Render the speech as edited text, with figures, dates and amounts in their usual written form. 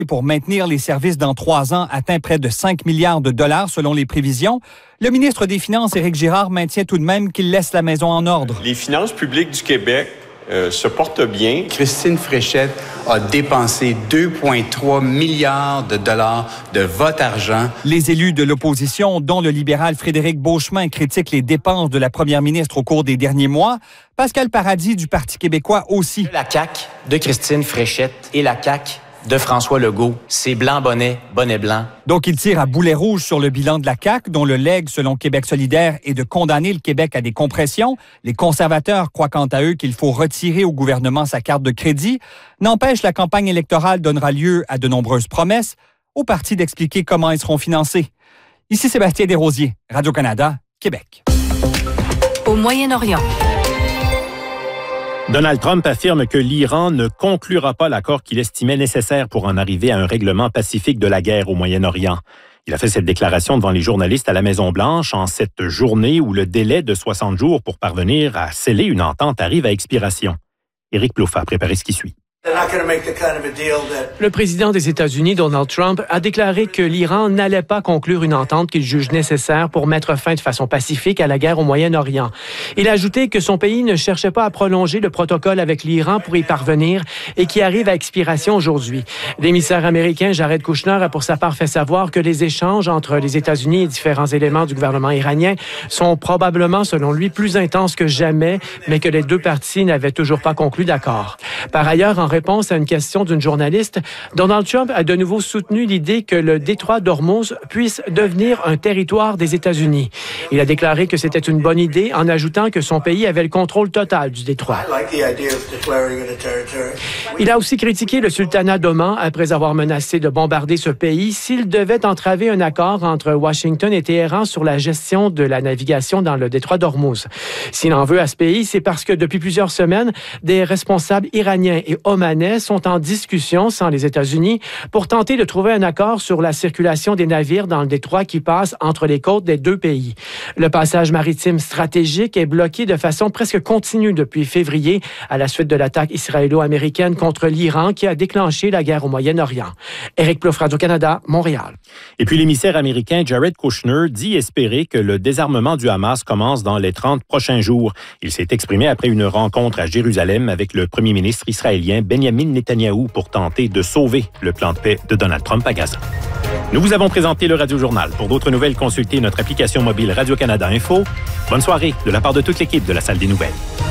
pour maintenir les services dans 3 ans atteint près de 5 milliards de dollars selon les prévisions. Le ministre des Finances, Éric Girard, maintient tout de même qu'il laisse la maison en ordre. Les finances publiques du Québec se portent bien. Christine Fréchette a dépensé 2,3 milliards de dollars de votre argent. Les élus de l'opposition, dont le libéral Frédéric Beauchemin, critiquent les dépenses de la première ministre au cours des derniers mois. Pascal Paradis du Parti québécois aussi. La CAQ de Christine Fréchette et la CAQ de François Legault, c'est blanc bonnet, bonnet blanc. Donc, il tire à boulet rouge sur le bilan de la CAQ, dont le legs, selon Québec solidaire, est de condamner le Québec à des compressions. Les conservateurs croient quant à eux qu'il faut retirer au gouvernement sa carte de crédit. N'empêche, la campagne électorale donnera lieu à de nombreuses promesses. Au parti d'expliquer comment ils seront financés. Ici Sébastien Desrosiers, Radio-Canada, Québec. Au Moyen-Orient. Donald Trump affirme que l'Iran ne conclura pas l'accord qu'il estimait nécessaire pour en arriver à un règlement pacifique de la guerre au Moyen-Orient. Il a fait cette déclaration devant les journalistes à la Maison-Blanche en cette journée où le délai de 60 jours pour parvenir à sceller une entente arrive à expiration. Éric Plouffe a préparé ce qui suit. Le président des États-Unis, Donald Trump, a déclaré que l'Iran n'allait pas conclure une entente qu'il juge nécessaire pour mettre fin de façon pacifique à la guerre au Moyen-Orient. Il a ajouté que son pays ne cherchait pas à prolonger le protocole avec l'Iran pour y parvenir et qui arrive à expiration aujourd'hui. L'émissaire américain Jared Kushner a pour sa part fait savoir que les échanges entre les États-Unis et différents éléments du gouvernement iranien sont probablement, selon lui, plus intenses que jamais, mais que les deux parties n'avaient toujours pas conclu d'accord. Par ailleurs, en réponse à une question d'une journaliste, Donald Trump a de nouveau soutenu l'idée que le détroit d'Ormuz puisse devenir un territoire des États-Unis. Il a déclaré que c'était une bonne idée en ajoutant que son pays avait le contrôle total du détroit. Il a aussi critiqué le sultanat d'Oman après avoir menacé de bombarder ce pays s'il devait entraver un accord entre Washington et Téhéran sur la gestion de la navigation dans le détroit d'Ormuz. S'il en veut à ce pays, c'est parce que depuis plusieurs semaines, des responsables iraniens et omanais sont en discussion sans les États-Unis pour tenter de trouver un accord sur la circulation des navires dans le détroit qui passe entre les côtes des deux pays. Le passage maritime stratégique est bloqué de façon presque continue depuis février à la suite de l'attaque israélo-américaine contre l'Iran qui a déclenché la guerre au Moyen-Orient. Éric Plouffe, Radio-Canada, Montréal. Et puis l'émissaire américain Jared Kushner dit espérer que le désarmement du Hamas commence dans les 30 prochains jours. Il s'est exprimé après une rencontre à Jérusalem avec le premier ministre israélien Benjamin Netanyahou pour tenter de sauver le plan de paix de Donald Trump à Gaza. Nous vous avons présenté le Radio-Journal. Pour d'autres nouvelles, consultez notre application mobile Radio-Canada Info. Bonne soirée de la part de toute l'équipe de la Salle des Nouvelles.